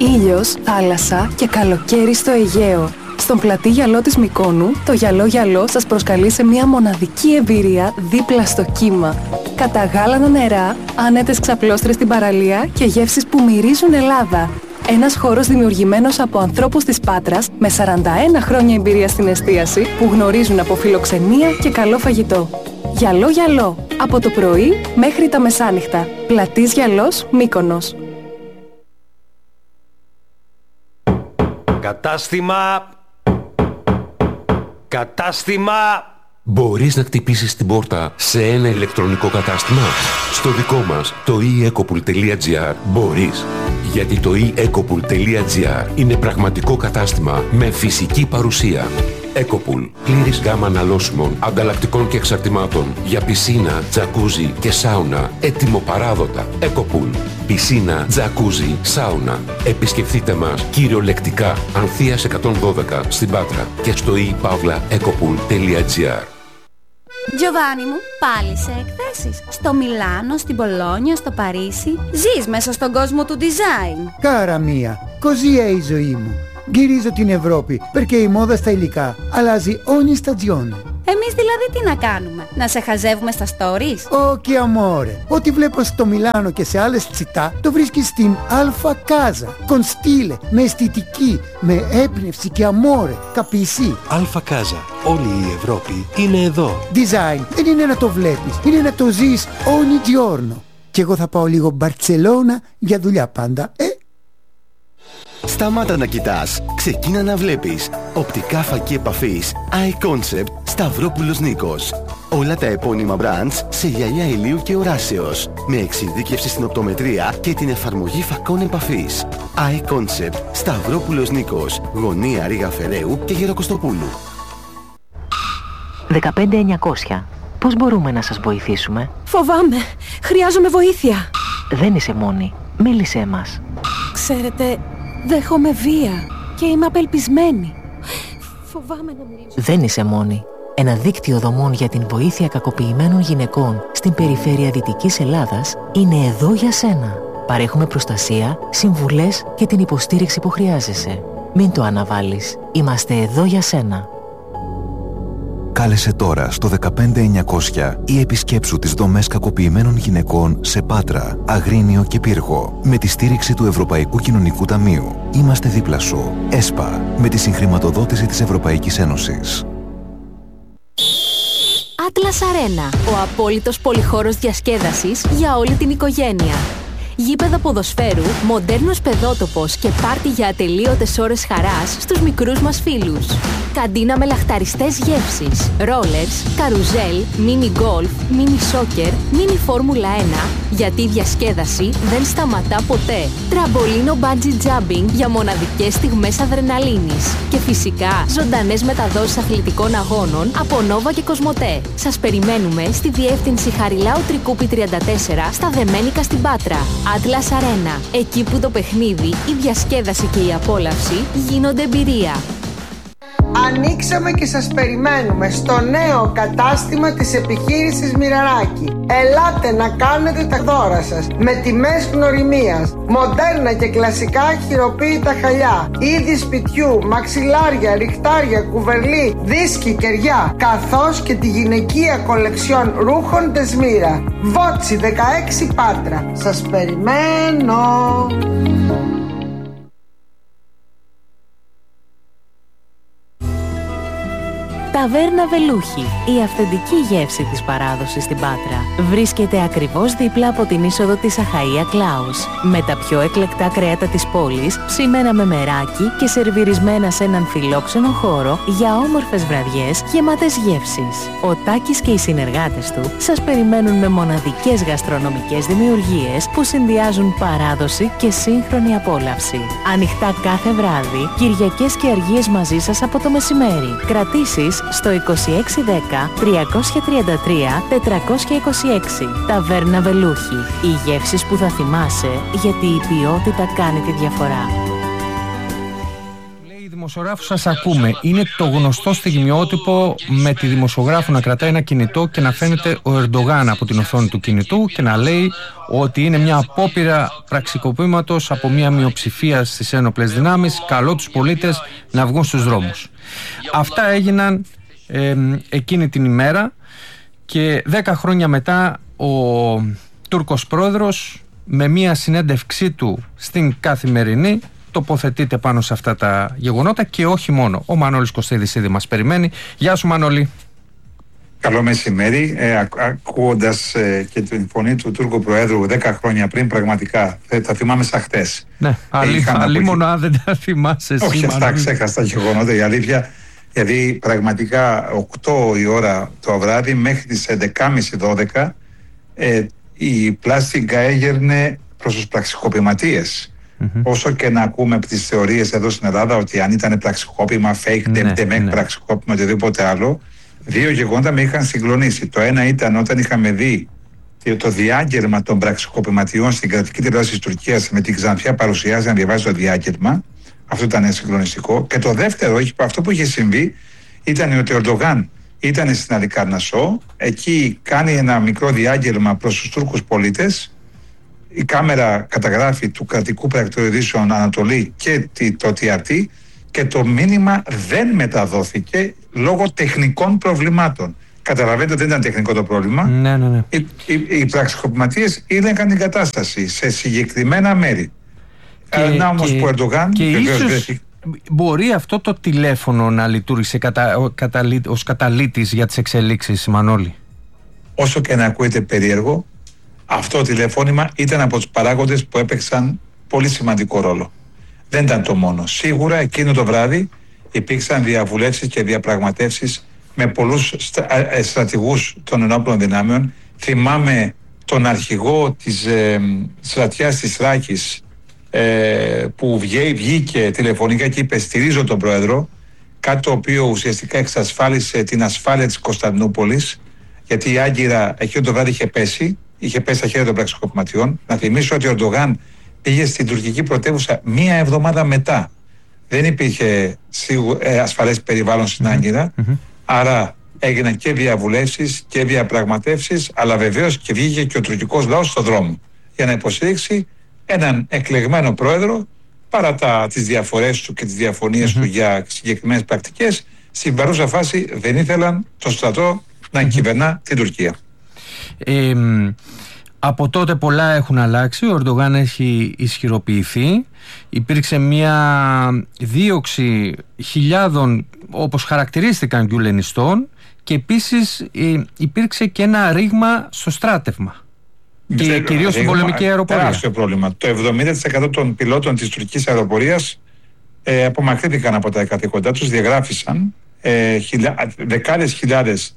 Ήλιος, θάλασσα και καλοκαίρι στο Αιγαίο. Στον πλατή γυαλό της Μυκόνου, το γυαλό γυαλό σας προσκαλεί σε μια μοναδική εμπειρία δίπλα στο κύμα. Καταγάλανα νερά, άνετες ξαπλώστρες στην παραλία και γεύσεις που μυρίζουν Ελλάδα. Ένας χώρος δημιουργημένος από ανθρώπους της Πάτρας με 41 χρόνια εμπειρία στην εστίαση που γνωρίζουν από φιλοξενία και καλό φαγητό. Γυαλό γυαλό, από το πρωί μέχρι τα μεσάνυχτα. Πλατής γυαλός, Μύκονος. Κατάστημα! Μπορείς να χτυπήσεις την πόρτα σε ένα ηλεκτρονικό κατάστημα? Στο δικό μας, το eEcopool.gr, μπορείς. Γιατί το eEcopool.gr είναι πραγματικό κατάστημα με φυσική παρουσία. Ecopool. Πλήρης γάμα αναλώσιμων, ανταλλακτικών και εξαρτημάτων για πισίνα, τζακούζι και σάουνα. Έτοιμο παράδοτα. Ecopool. Πισίνα, τζακούζι, σάουνα. Επισκεφτείτε μας κυριολεκτικά Ανθείας 112 στην Πάτρα και στο ePavlaEcopool.gr. Giovanni μου, πάλι σε εκθέσεις. Στο Μιλάνο, στην Πολόνια, στο Παρίσι. Ζεις μέσα στον κόσμο του design. Κάρα μία, così è η ζωή μου. Γυρίζω την Ευρώπη, perché η μόδα στα υλικά αλλάζει ogni stagione. Εμείς δηλαδή τι να κάνουμε, να σε χαζεύουμε στα stories? Όχι amore, ό,τι βλέπω στο Μιλάνο και σε άλλες τσιτά το βρίσκεις στην Alfa Casa. Con stile, με αισθητική, με έμπνευση και amore, capisci? Alfa Casa. Όλη η Ευρώπη είναι εδώ. Design δεν είναι να το βλέπεις, είναι να το ζεις ogni giorno. Και εγώ θα πάω λίγο Μπαρτσελώνα για δουλειά πάντα, Σταμάτα να κοιτάς, ξεκίνα να βλέπεις. Οπτικά φακή επαφής iConcept Σταυρόπουλος Νίκος. Όλα τα επώνυμα brands σε γυαλιά ηλίου και οράσεως. Με εξειδίκευση στην οπτομετρία και την εφαρμογή φακών επαφής. iConcept Σταυρόπουλος Νίκος. Γωνία Ρήγα Φεραίου και Γεροκοστοπούλου. 15900. Πώς μπορούμε να σας βοηθήσουμε? Φοβάμαι. Χρειάζομαι βοήθεια. Δεν είσαι μόνη. Μίλησέ μας. Ξέρετε, δέχομαι βία και είμαι απελπισμένη. Φοβάμαι να μιλήσω. Δεν είσαι μόνη. Ένα δίκτυο δομών για την βοήθεια κακοποιημένων γυναικών στην περιφέρεια Δυτικής Ελλάδας είναι εδώ για σένα. Παρέχουμε προστασία, συμβουλές και την υποστήριξη που χρειάζεσαι. Μην το αναβάλεις. Είμαστε εδώ για σένα. Κάλεσε τώρα στο 15900 ή επισκέψου τις δομές κακοποιημένων γυναικών σε Πάτρα, Αγρίνιο και Πύργο με τη στήριξη του Ευρωπαϊκού Κοινωνικού Ταμείου. Είμαστε δίπλα σου. ΕΣΠΑ, με τη συγχρηματοδότηση της Ευρωπαϊκής Ένωσης. Atlas Arena, ο απόλυτος πολυχώρος διασκέδασης για όλη την οικογένεια. Γήπεδα ποδοσφαίρου, μοντέρνος παιδότοπος και πάρτι για ατελείωτες ώρες χαράς στους μικρούς μας φίλους. Καντίνα με λαχταριστές γεύσεις, ρόλερς, καρουζέλ, μίνι γκολφ, μίνι σόκερ, μίνι φόρμουλα 1, γιατί η διασκέδαση δεν σταματά ποτέ. Τραμπολίνο bungee jumping για μοναδικές στιγμές αδρεναλίνης. Και φυσικά ζωντανές μεταδόσεις αθλητικών αγώνων από Νόβα και Κοσμοτέ. Σας περιμένουμε στη διεύθυνση Χαριλάου Τρικούπη 34 στα Δεμένικα στην Πάτρα. Atlas Arena, εκεί που το παιχνίδι, η διασκέδαση και η απόλαυση γίνονται εμπειρία. Ανοίξαμε και σας περιμένουμε στο νέο κατάστημα της επιχείρησης Μοιραράκη. Ελάτε να κάνετε τα δώρα σας με τιμές γνωριμίας, μοντέρνα και κλασικά χειροποίητα χαλιά, είδη σπιτιού, μαξιλάρια, ριχτάρια, κουβερλί, δίσκοι, κεριά, καθώς και τη γυναικεία κολεξιόν ρούχων Τεσμύρα. Βότσι 16 Πάτρα. Σας περιμένω. Ταβέρνα Βελούχη, η αυθεντική γεύση της παράδοσης στην Πάτρα. Βρίσκεται ακριβώς δίπλα από την είσοδο της Αχαΐα Κλάους. Με τα πιο εκλεκτά κρέατα της πόλης, ψημένα με μεράκι και σερβιρισμένα σε έναν φιλόξενο χώρο για όμορφες βραδιές γεμάτες γεύσεις. Ο Τάκης και οι συνεργάτες του σας περιμένουν με μοναδικές γαστρονομικές δημιουργίες που συνδυάζουν παράδοση και σύγχρονη απόλαυση. Ανοιχτά κάθε βράδυ, Κυριακές και Αργίες μαζί σας από το μεσημέρι. Κρατήσεις στο 2610 333 426. Ταβέρνα Βελούχη. Οι γεύσεις που θα θυμάσαι, γιατί η ποιότητα κάνει τη διαφορά. Δημοσιογράφου, σας ακούμε. Είναι το γνωστό στιγμιότυπο με τη δημοσιογράφο να κρατάει ένα κινητό και να φαίνεται ο Ερντογάν από την οθόνη του κινητού και να λέει ότι είναι μια απόπειρα πραξικοπήματος από μια μειοψηφία στις ένοπλες δυνάμεις. Καλώ τους πολίτες να βγουν στους δρόμους. Αυτά έγιναν εκείνη την ημέρα και 10 χρόνια μετά ο Τούρκος πρόεδρος με μια συνέντευξή του στην Καθημερινή τοποθετείται πάνω σε αυτά τα γεγονότα και όχι μόνο. Ο Μανώλης Κωστίδης ήδη μας περιμένει. Γεια σου Μανώλη. Καλό μεσημέρι. Ακούοντας και την φωνή του Τούρκου Προέδρου 10 χρόνια πριν, πραγματικά τα θυμάμαι σαν χτες. Ναι, αλίμονο αν δεν τα θυμάσαι εσύ. Όχι, αυτά ξέχασα τα γεγονότα, η αλήθεια. Γιατί πραγματικά 8 η ώρα το βράδυ μέχρι τις 11.30-12 η πλάστιγκα έγερνε προς τους πραξικοπηματίες. Όσο και να ακούμε από τις θεωρίες εδώ στην Ελλάδα ότι αν ήταν πραξικόπημα, fake, πραξικόπημα, οτιδήποτε άλλο, δύο γεγονότα με είχαν συγκλονίσει. Το ένα ήταν όταν είχαμε δει το διάγγελμα των πραξικοπηματιών στην κρατική τηλεόραση της Τουρκίας με την Ξανθιά παρουσιάζει να διαβάζει το διάγγελμα. Αυτό ήταν συγκλονιστικό. Και το δεύτερο, αυτό που είχε συμβεί, ήταν ότι ο Ερντογάν ήταν στην Αλικάρνασσο, εκεί κάνει ένα μικρό διάγγελμα προς τους Τούρκους πολίτες. Η κάμερα καταγράφει του κρατικού πρακτοριδήσεων Ανατολή και το TRT και το μήνυμα δεν μεταδόθηκε λόγω τεχνικών προβλημάτων. Καταλαβαίνετε ότι δεν ήταν τεχνικό το πρόβλημα. Ναι. Οι πραξικοπηματίες έλεγαν την κατάσταση σε συγκεκριμένα μέρη. Να όμως που ο Ερντογάν... Και ίσως μπορεί αυτό το τηλέφωνο να λειτουργήσει ως καταλύτης για τις εξελίξεις, Μανώλη. Όσο και να ακούγεται περίεργο, αυτό το τηλεφώνημα ήταν από τους παράγοντες που έπαιξαν πολύ σημαντικό ρόλο. Δεν ήταν το μόνο. Σίγουρα εκείνο το βράδυ υπήρξαν διαβουλεύσεις και διαπραγματεύσεις με πολλούς στρατηγούς των ενόπλων δυνάμεων. Θυμάμαι τον αρχηγό της στρατιάς της Θράκης που βγήκε τηλεφωνικά και είπε στηρίζω τον πρόεδρο, κάτι το οποίο ουσιαστικά εξασφάλισε την ασφάλεια της Κωνσταντινούπολης, γιατί η Άγκυρα εκείνο το βράδυ είχε πέσει στα χέρια των πραξικοπηματιών. Να θυμίσω ότι ο Ερντογάν πήγε στην τουρκική πρωτεύουσα μία εβδομάδα μετά. Δεν υπήρχε ασφαλές περιβάλλον στην Άγκυρα, άρα έγιναν και διαβουλεύσεις και διαπραγματεύσεις, αλλά βεβαίως και βγήκε και ο τουρκικός λαός στον δρόμο για να υποστηρίξει έναν εκλεγμένο πρόεδρο, παρά τις διαφορές του και τις διαφωνίες του για συγκεκριμένες πρακτικές. Στην παρούσα φάση δεν ήθελαν το στρατό να κυβερνά την Τουρκία. Από τότε πολλά έχουν αλλάξει. Ο Ερντογάν έχει ισχυροποιηθεί. Υπήρξε μια δίωξη χιλιάδων, όπως χαρακτηρίστηκαν, γκιουλενιστών και επίσης υπήρξε και ένα ρήγμα στο στράτευμα. Και κυρίως στην πολεμική αεροπορία. Τεράστιο πρόβλημα. Το 70% των πιλότων της τουρκικής αεροπορίας απομακρύνθηκαν από τα καθήκοντά τους, διαγράφησαν. Δεκάδες χιλιάδες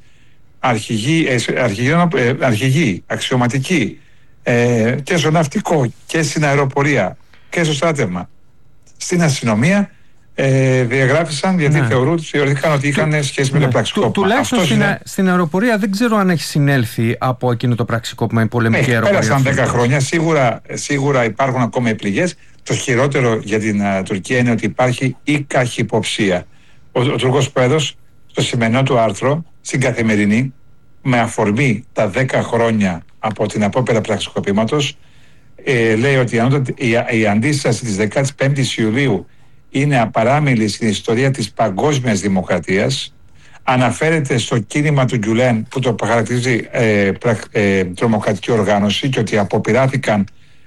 αρχηγοί, αξιωματικοί και στο ναυτικό και στην αεροπορία και στο στράτευμα, στην αστυνομία, διαγράφησαν γιατί θεωρήθηκαν ότι είχαν σχέση με το πραξικόπημα. Τουλάχιστον στην αεροπορία δεν ξέρω αν έχει συνέλθει από εκείνο το πραξικόπημα η πολεμική αεροπορία. Πέρασαν 10 χρόνια, σίγουρα υπάρχουν ακόμα πληγές. Το χειρότερο για την Τουρκία είναι ότι υπάρχει η καχυποψία. Ο Τουρκός πρόεδρος στο σημερινό του άρθρο στην Καθημερινή, με αφορμή τα 10 χρόνια από την απόπειρα πραξικοπήματος, λέει ότι η αντίσταση της 15ης Ιουλίου είναι απαράμιλη στην ιστορία της παγκόσμιας δημοκρατίας. Αναφέρεται στο κίνημα του Γκιουλέν που το χαρακτηρίζει τρομοκρατική οργάνωση και ότι αποπειράθηκαν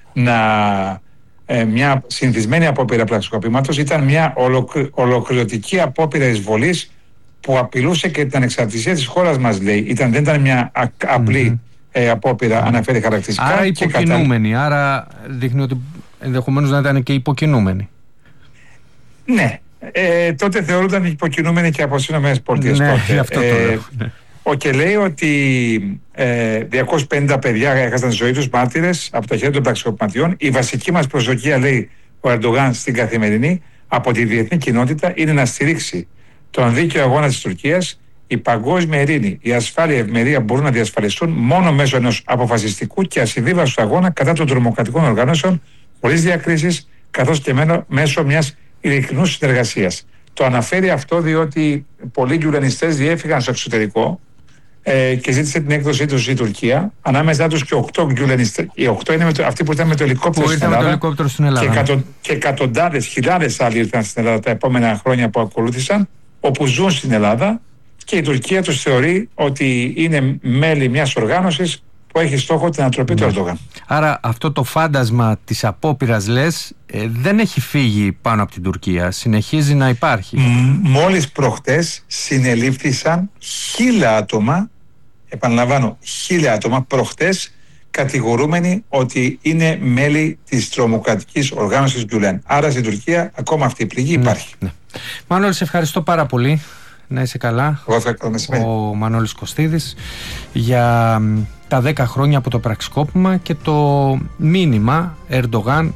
μια συνηθισμένη απόπειρα πραξικοπήματος. Ήταν μια ολοκληρωτική απόπειρα εισβολής που απειλούσε και την ανεξαρτησία της χώρας μας, λέει. Δεν ήταν μια απλή απόπειρα, αναφέρει χαρακτηριστικά. Άρα υποκινούμενη, άρα δείχνει ότι ενδεχομένως να ήταν και υποκινούμενη. Ναι, τότε θεωρούνταν υποκινούμενοι και από τις ΗΠΑ. Ναι, αυτό το λέω. Και λέει ότι 250 παιδιά έχασαν τη ζωή τους μάρτυρες από τα χέρια των πραξικοπηματιών. Η βασική μας προσδοκία, λέει ο Ερντογάν στην Καθημερινή, από τη διεθνή κοινότητα είναι να στηρίξει τον δίκαιο αγώνα της Τουρκίας. Η παγκόσμια ειρήνη, η ασφάλεια, η ευημερία μπορούν να διασφαλιστούν μόνο μέσω ενός αποφασιστικού και ασυμβίβαστου αγώνα κατά των τρομοκρατικών οργανώσεων, χωρίς διακρίσεις, καθώς και μέσω μιας ειλικρινούς συνεργασίας. Το αναφέρει αυτό διότι πολλοί γκιουλενιστές διέφυγαν στο εξωτερικό και ζήτησε την έκδοσή τους η Τουρκία. Ανάμεσά τους και 8 γκιουλενιστές. Οι 8 είναι αυτοί που ήρθαν με το ελικόπτερο στην Ελλάδα. Και εκατοντάδες, χιλιάδες άλλοι ήρθαν στην Ελλάδα τα επόμενα χρόνια που ακολούθησαν, όπου ζουν στην Ελλάδα, και η Τουρκία τους θεωρεί ότι είναι μέλη μιας οργάνωσης που έχει στόχο την ανατροπή του Ερντογάν. Άρα αυτό το φάντασμα της απόπειρας, λες, δεν έχει φύγει πάνω από την Τουρκία, συνεχίζει να υπάρχει. Μόλις προχτές συνελήφθησαν 1.000 άτομα, επαναλαμβάνω 1.000 άτομα προχτές, κατηγορούμενοι ότι είναι μέλη της τρομοκρατικής οργάνωσης Γκιουλέν. Άρα στην Τουρκία ακόμα αυτή η πληγή υπάρχει. Μανώλη, σε ευχαριστώ πάρα πολύ. Να είσαι καλά. Ο Μανώλης Κωστίδης για τα 10 χρόνια από το πραξικόπημα και το μήνυμα Ερντογάν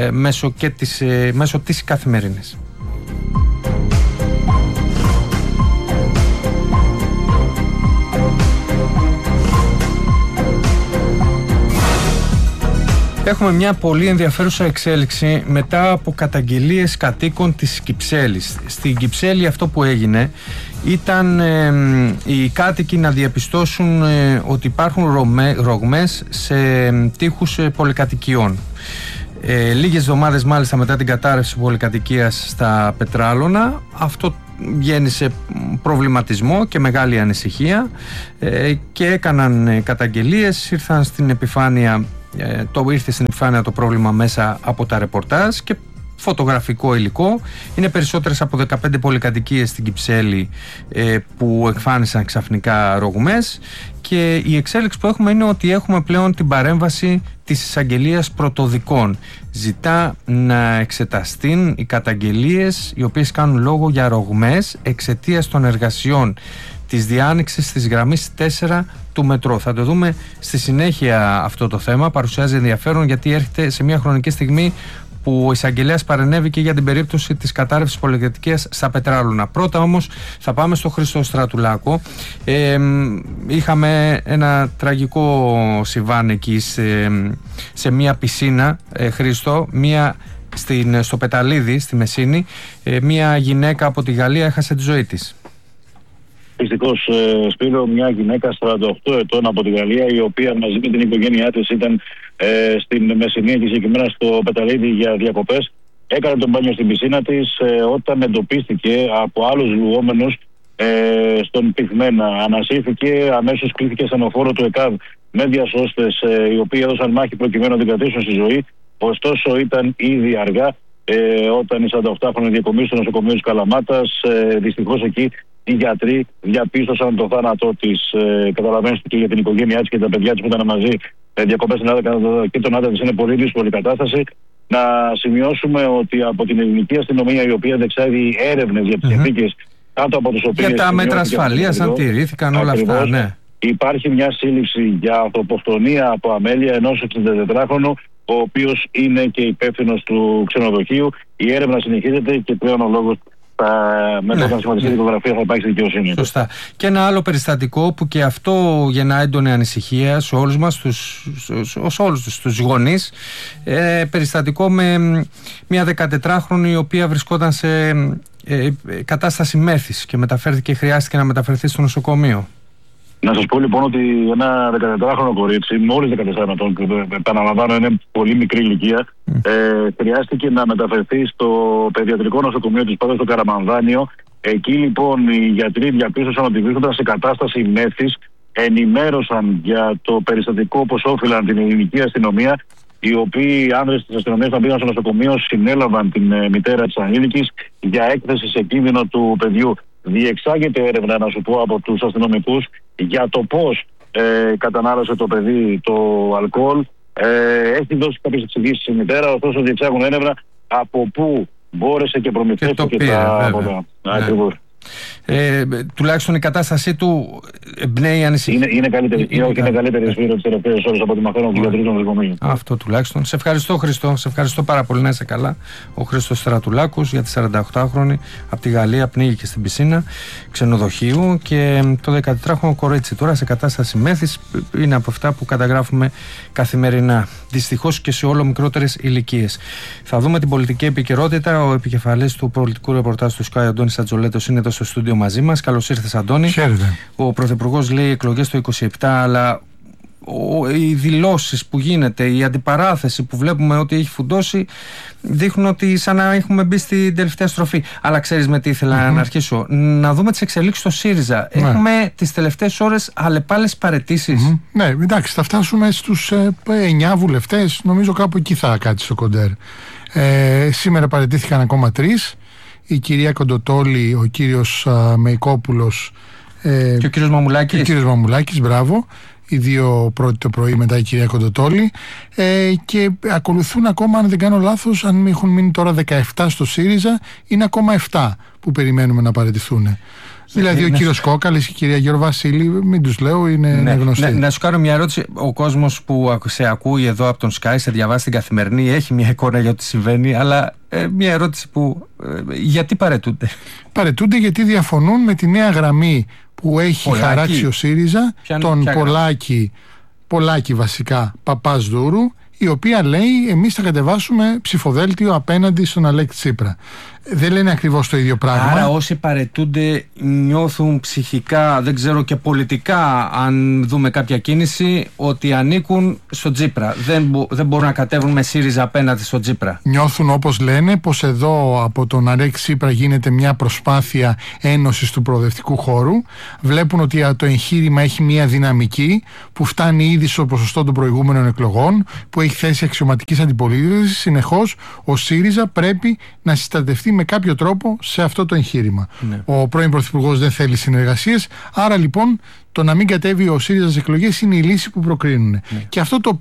μέσω της Καθημερινής. Έχουμε μια πολύ ενδιαφέρουσα εξέλιξη μετά από καταγγελίες κατοίκων της Κυψέλης. Στην Κυψέλη αυτό που έγινε ήταν οι κάτοικοι να διαπιστώσουν ότι υπάρχουν ρογμές σε τοίχους πολυκατοικιών. Λίγες εβδομάδες μάλιστα μετά την κατάρρευση πολυκατοικίας στα Πετράλωνα, αυτό γέννησε προβληματισμό και μεγάλη ανησυχία και έκαναν καταγγελίες, ήρθε στην επιφάνεια το πρόβλημα μέσα από τα ρεπορτάζ και φωτογραφικό υλικό. Είναι περισσότερες από 15 πολυκατοικίες στην Κυψέλη που εκφάνισαν ξαφνικά ρογμές, και η εξέλιξη που έχουμε είναι ότι έχουμε πλέον την παρέμβαση της εισαγγελίας πρωτοδικών. Ζητά να εξεταστούν οι καταγγελίες οι οποίες κάνουν λόγο για ρογμές εξαιτίας των εργασιών της διάνοιξης της γραμμής 4 του μετρό. Θα το δούμε στη συνέχεια αυτό το θέμα. Παρουσιάζει ενδιαφέρον γιατί έρχεται σε μια χρονική στιγμή που ο εισαγγελέας παρενέβηκε για την περίπτωση της κατάρρευσης πολυκατοικίας στα Πετράλωνα. Πρώτα όμως θα πάμε στο Χρήστο Στρατουλάκο. Είχαμε ένα τραγικό συμβάν εκεί σε μια πισίνα, Χρήστο, στο Πεταλίδι, στη Μεσίνη. Μια γυναίκα από τη Γαλλία έχασε τη ζωή της. Δυστυχώς, Σπύρο, μια γυναίκα 48 ετών από τη Γαλλία, η οποία μαζί με την οικογένειά της ήταν στην Μεσσηνία και συγκεκριμένα στο Πεταλίδι για διακοπές, έκανε τον μπάνιο στην πισίνα της όταν εντοπίστηκε από άλλους λουόμενους στον πυγμένα. Ανασύρθηκε, αμέσως κλήθηκε στενοφόρο του ΕΚΑΒ με διασώστες οι οποίοι έδωσαν μάχη προκειμένου να την κρατήσουν στη ζωή. Ωστόσο ήταν ήδη αργά όταν οι 48χρονοι διακομείς στο νοσοκομείο της Καλαμάτας, δυστυχώς εκεί οι γιατροί διαπίστωσαν το θάνατό της. Καταλαβαίνετε και για την οικογένειά της και τα παιδιά της που ήταν μαζί διακοπές στην Ελλάδα και τον άντρα της είναι πολύ δύσκολη κατάσταση. Να σημειώσουμε ότι από την ελληνική αστυνομία, η οποία διεξάγει έρευνες για τις συνθήκες κάτω από τις οποίες. Για τα μέτρα ασφαλείας, αν τηρήθηκαν όλα αυτά, ναι. Υπάρχει μια σύλληψη για ανθρωποκτονία από αμέλεια ενός 64χρονου, ο οποίος είναι και υπεύθυνος του ξενοδοχείου. Η έρευνα συνεχίζεται και πλέον ο λόγος μετά όταν σχηματιστεί η δικογραφία θα υπάρχει δικαιοσύνη. Σωστά. Και ένα άλλο περιστατικό που και αυτό γεννά έντονη ανησυχία σε όλους μας, τους γονείς. Περιστατικό με μια 14χρονη η οποία βρισκόταν σε κατάσταση μέθης και χρειάστηκε να μεταφερθεί στο νοσοκομείο. Να σας πω λοιπόν ότι ένα 14χρονο κορίτσι, μόλις 14 ετών, επαναλαμβάνω είναι πολύ μικρή ηλικία, χρειάστηκε να μεταφερθεί στο παιδιατρικό νοσοκομείο της Πάτρας στο Καραμανδάνιο. Εκεί λοιπόν οι γιατροί διαπίστωσαν ότι βρίσκονταν σε κατάσταση μέθης, ενημέρωσαν για το περιστατικό όπως όφυλαν την ελληνική αστυνομία, οι οποίοι άνδρες της αστυνομίας που πήγαν στο νοσοκομείο συνέλαβαν την μητέρα της ανήλικης για έκθεση σε κίνδυνο του παιδιού. Διεξάγεται έρευνα, να σου πω, από τους αστυνομικούς για το πώς κατανάλωσε το παιδί το αλκοόλ. Έχει δώσει κάποιες εξηγήσεις στη μητέρα, ωστόσο διεξάγουν έρευνα από πού μπόρεσε και προμηθεύτηκε τα. Ακριβώς. Τουλάχιστον η κατάστασή του εμπνέει ανησυχία. Είναι καλύτερη. Είναι καλύτερη Σπύρο τις τελευταίες ώρες από ό,τι μαθαίνω του γιατρού των νοσοκομείων. Αυτό τουλάχιστον. Σε ευχαριστώ, Χριστό. Σε ευχαριστώ πάρα πολύ. Να είσαι καλά. Ο Χρήστος Στρατουλάκος, για τη 48χρονη, από τη Γαλλία, πνίγηκε στην πισίνα ξενοδοχείου, και το 14χρονο κορίτσι τώρα σε κατάσταση μέθης είναι από αυτά που καταγράφουμε καθημερινά. Δυστυχώς και σε όλο μικρότερες ηλικίες. Θα δούμε την πολιτική επικαιρότητα. Ο επικεφαλής του πολιτικού ρεπορτάζ του Sky, Αντώνης Ατζολέτος, είναι εδώ στο στούντιο μαζί μας. Καλώς ήρθες, Αντώνη. Χαίρετε. Ο Πρωθυπουργός λέει εκλογές το 27, αλλά οι δηλώσεις που γίνεται, η αντιπαράθεση που βλέπουμε ότι έχει φουντώσει, δείχνουν ότι σαν να έχουμε μπει στην τελευταία στροφή. Αλλά ξέρεις με τι ήθελα να αρχίσω? Να δούμε τις εξελίξεις στο ΣΥΡΙΖΑ. Έχουμε τις τελευταίες ώρες αλλεπάλλες παραιτήσεις. Ναι, εντάξει, θα φτάσουμε στους 9 βουλευτές. Νομίζω κάπου εκεί θα κάτσει στο κοντέρ. Σήμερα παραιτήθηκαν ακόμα 3. Η κυρία Κοντοτόλη, ο κύριος Μεϊκόπουλος και ο κύριος Μαμουλάκης. Και ο κύριος Μαμουλάκης, μπράβο. Οι δύο πρώτοι το πρωί, μετά η κυρία Κοντοτόλη. Και ακολουθούν ακόμα, αν δεν κάνω λάθος, αν έχουν μείνει τώρα 17 στο ΣΥΡΙΖΑ, είναι ακόμα 7 που περιμένουμε να παραιτηθούν. Δηλαδή ο κύριος Κόκαλης και η κυρία Γεωργοβασίλη, μην τους λέω, είναι γνωστοί. Να σου κάνω μια ερώτηση. Ο κόσμος που σε ακούει εδώ από τον Sky, σε διαβάσει την Καθημερινή, έχει μια εικόνα για ό,τι συμβαίνει, αλλά μια ερώτηση που γιατί παραιτούνται? Παραιτούνται γιατί διαφωνούν με τη νέα γραμμή που έχει χαράξει ο ΣΥΡΙΖΑ, τον Πολάκη βασικά, Παπάς Δούρου, η οποία λέει εμείς θα κατεβάσουμε ψηφοδέλτιο απέναντι στον Αλέξη Τσίπρα. Δεν λένε ακριβώς το ίδιο πράγμα. Άρα όσοι παραιτούνται νιώθουν ψυχικά, δεν ξέρω και πολιτικά, αν δούμε κάποια κίνηση, ότι ανήκουν στον Τσίπρα. Δεν μπορούν να κατέβουν με ΣΥΡΙΖΑ απέναντι στον Τσίπρα. Νιώθουν, όπως λένε, πως εδώ από τον Αλέξη Τσίπρα γίνεται μια προσπάθεια ένωσης του προοδευτικού χώρου. Βλέπουν ότι το εγχείρημα έχει μια δυναμική που φτάνει ήδη στο ποσοστό των προηγούμενων εκλογών, που έχει θέση αξιωματικής αντιπολίτευσης. Συνεχώς ο ΣΥΡΙΖΑ πρέπει να συστατευτεί με κάποιο τρόπο σε αυτό το εγχείρημα. Ναι. Ο πρώην Πρωθυπουργός δεν θέλει συνεργασίες, άρα λοιπόν το να μην κατέβει ο ΣΥΡΙΖΑ στις εκλογές είναι η λύση που προκρίνουν. Ναι. Και αυτό το